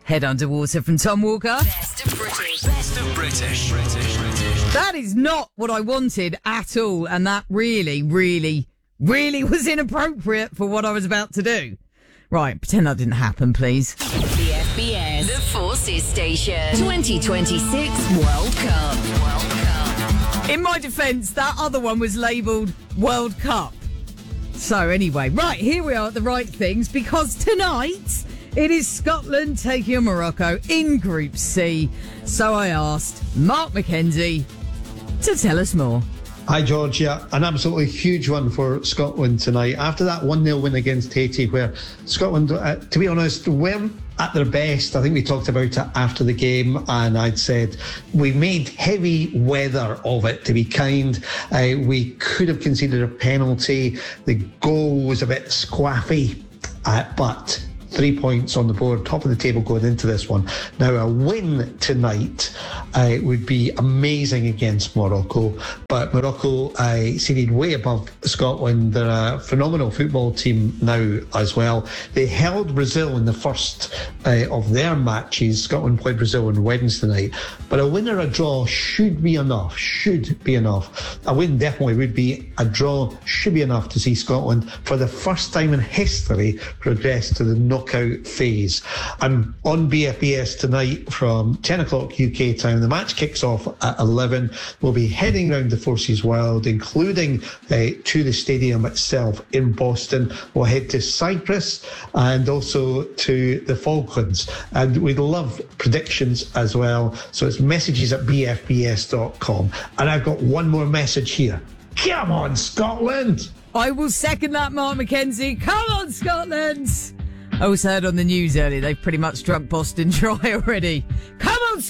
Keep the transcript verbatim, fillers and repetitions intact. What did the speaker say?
Head Underwater from Tom Walker. Best of British. Best of British. British. British. That is not what I wanted at all, and that really, really, really was inappropriate for what I was about to do. Right, pretend that didn't happen, please. B F B S, the Forces Station. twenty twenty-six World Cup. World Cup. In my defence, that other one was labelled World Cup. So anyway, right, here we are at the right things, because tonight it is Scotland taking on Morocco in Group C. So I asked Mark McKenzie to tell us more. Hi, George. Yeah, an absolutely huge one for Scotland tonight. After that one nil win against Haiti, where Scotland, uh, to be honest, weren't at their best. I think we talked about it after the game, and I'd said we made heavy weather of it, to be kind. Uh, we could have conceded a penalty. The goal was a bit squaffy, uh, but three points on the board, top of the table going into this one. Now, a win tonight uh, would be amazing against Morocco, but Morocco uh, seeded way above Scotland. They're a phenomenal football team now as well. They held Brazil in the first uh, of their matches. Scotland played Brazil on Wednesday night, but a win or a draw should be enough, should be enough. A win definitely would be, a draw should be enough to see Scotland, for the first time in history, progress to the knockout phase. I'm on B F B S tonight from ten o'clock U K time. The match kicks off at eleven. We'll be heading round the Forces World, including uh, to the stadium itself in Boston. We'll head to Cyprus and also to the Falklands. And we'd love predictions as well. So it's messages at b f b s dot com. And I've got one more message here. Come on, Scotland! I will second that, Mark McKenzie. Come on, Scotland! I also heard on the news earlier they've pretty much drunk Boston dry already. Come on,